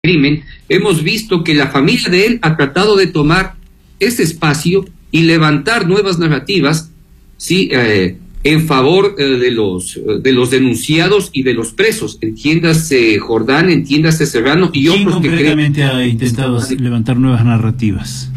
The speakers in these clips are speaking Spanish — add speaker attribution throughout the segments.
Speaker 1: crimen, hemos visto que la familia de él ha tratado de tomar ese espacio y levantar nuevas narrativas, ¿sí? En favor de los denunciados y de los presos. Entiéndase Jordán, entiéndase Serrano y
Speaker 2: ¿Quién
Speaker 1: otros que
Speaker 2: concretamente ha intentado levantar nuevas narrativas?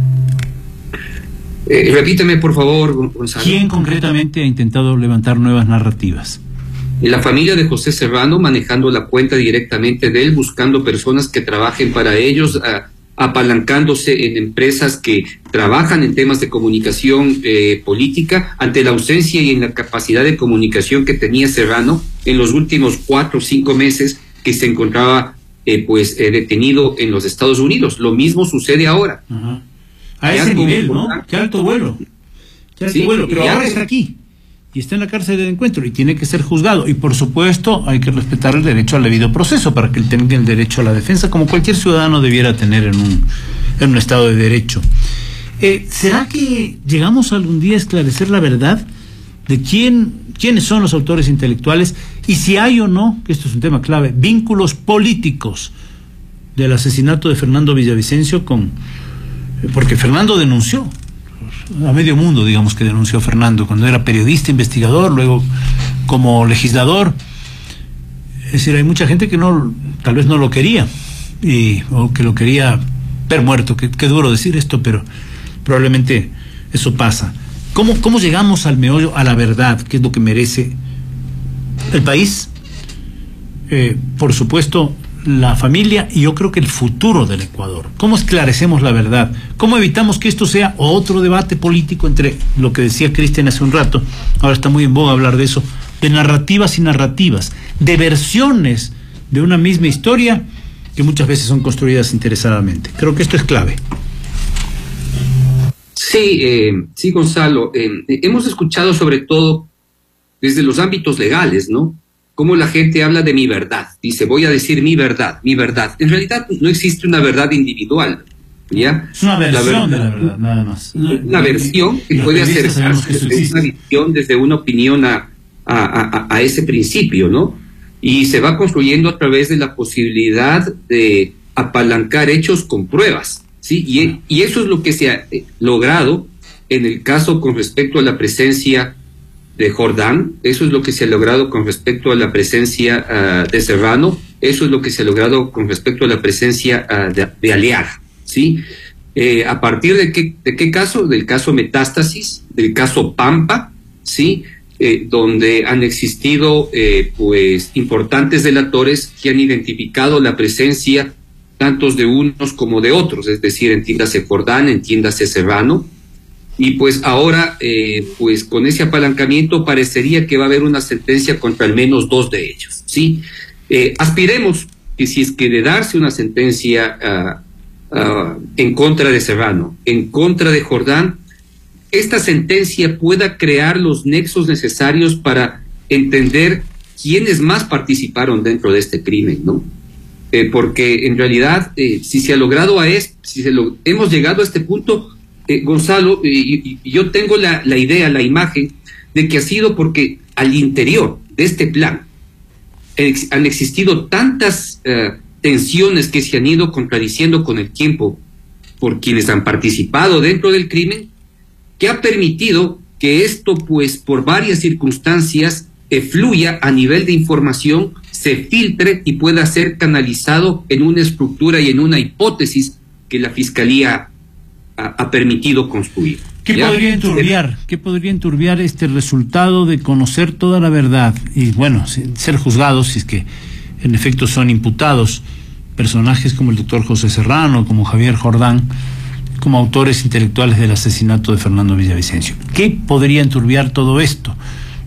Speaker 1: Repíteme, por favor, Gonzalo.
Speaker 2: ¿Quién concretamente ha intentado levantar nuevas narrativas?
Speaker 1: La familia de José Serrano, manejando la cuenta directamente de él, buscando personas que trabajen para ellos, apalancándose en empresas que trabajan en temas de comunicación política, ante la ausencia y en la capacidad de comunicación que tenía Serrano en los últimos 4 o 5 meses que se encontraba detenido en los Estados Unidos. Lo mismo sucede ahora.
Speaker 2: Ajá. A ese nivel, ¿no? Qué alto vuelo. Qué alto vuelo, pero ahora está aquí. Y está en la cárcel del encuentro y tiene que ser juzgado. Y por supuesto hay que respetar el derecho al debido proceso para que él tenga el derecho a la defensa como cualquier ciudadano debiera tener en un estado de derecho. ¿Será que llegamos algún día a esclarecer la verdad de quiénes son los autores intelectuales y si hay o no, que esto es un tema clave, vínculos políticos del asesinato de Fernando Villavicencio porque Fernando denunció? A medio mundo, digamos, que denunció Fernando cuando era periodista, investigador, luego como legislador. Es decir, hay mucha gente que tal vez no lo quería o que lo quería ver muerto. Qué duro decir esto, pero probablemente eso pasa. ¿Cómo llegamos al meollo, a la verdad? ¿Qué es lo que merece el país? Por supuesto, la familia y yo creo que el futuro del Ecuador. ¿Cómo esclarecemos la verdad? ¿Cómo evitamos que esto sea otro debate político entre lo que decía Cristian hace un rato? Ahora está muy en boga hablar de eso, de narrativas y narrativas, de versiones de una misma historia que muchas veces son construidas interesadamente. Creo que esto es clave.
Speaker 1: Sí, Gonzalo. Hemos escuchado sobre todo desde los ámbitos legales, ¿no? Cómo la gente habla de mi verdad. Dice, voy a decir mi verdad, mi verdad. En realidad no existe una verdad individual, ¿ya?
Speaker 2: Es una versión de la verdad, nada más.
Speaker 1: Una versión que puede acercarse desde una visión, desde una opinión a ese principio, ¿no? Y se va construyendo a través de la posibilidad de apalancar hechos con pruebas, ¿sí? Y eso es lo que se ha logrado en el caso con respecto a la presencia de Jordán, eso es lo que se ha logrado con respecto a la presencia de Serrano, eso es lo que se ha logrado con respecto a la presencia de Aliaga, ¿sí? ¿A partir de qué caso? Del caso Metástasis, del caso Pampa, ¿sí? Donde han existido importantes delatores que han identificado la presencia tantos de unos como de otros, es decir, entiéndase Jordán, entiéndase Serrano. Y pues ahora, con ese apalancamiento parecería que va a haber una sentencia contra al menos 2 de ellos, ¿sí? Aspiremos que si es que de darse una sentencia en contra de Serrano, en contra de Jordán, esta sentencia pueda crear los nexos necesarios para entender quiénes más participaron dentro de este crimen, ¿no? Porque en realidad, si se ha logrado hemos llegado a este punto, Gonzalo, yo tengo la idea, la imagen de que ha sido porque al interior de este plan han existido tantas tensiones que se han ido contradiciendo con el tiempo por quienes han participado dentro del crimen, que ha permitido que esto, por varias circunstancias, fluya a nivel de información, se filtre y pueda ser canalizado en una estructura y en una hipótesis que la Fiscalía ha permitido construir.
Speaker 2: ¿Qué podría enturbiar este resultado de conocer toda la verdad y, bueno, ser juzgados si es que en efecto son imputados personajes como el doctor José Serrano, como Javier Jordán, como autores intelectuales del asesinato de Fernando Villavicencio? ¿Qué podría enturbiar todo esto?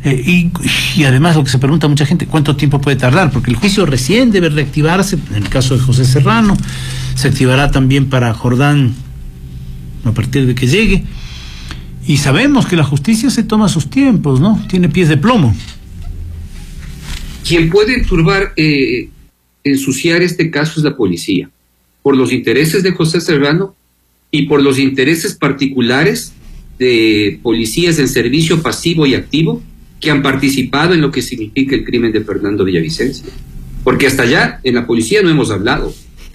Speaker 2: Y además lo que se pregunta mucha gente, ¿cuánto tiempo puede tardar? Porque el juicio recién debe reactivarse, en el caso de José Serrano, se activará también para Jordán a partir de que llegue, y sabemos que la justicia se toma sus tiempos, ¿no? Tiene pies de plomo.
Speaker 1: Quien puede turbar, ensuciar este caso es la policía, por los intereses de José Serrano y por los intereses particulares de policías en servicio pasivo y activo que han participado en lo que significa el crimen de Fernando Villavicencio. Porque hasta allá en la policía no hemos hablado.